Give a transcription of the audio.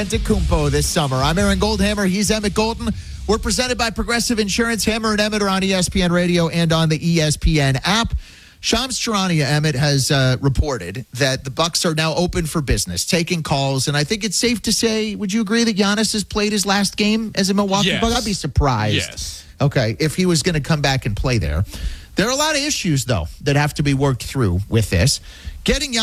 Antetokounmpo this summer. I'm Aaron Goldhammer. He's Emmett Golden. We're presented by Progressive Insurance. Hammer and Emmett are on ESPN Radio and on the ESPN app. Shams Charania, Emmett, has reported that the Bucks are now open for business, taking calls. And I think it's safe to say, would you agree that Giannis has played his last game as a Milwaukee Buck? I'd be surprised. Yes. Okay, if he was going to come back and play there. There are a lot of issues, though, that have to be worked through with this. Getting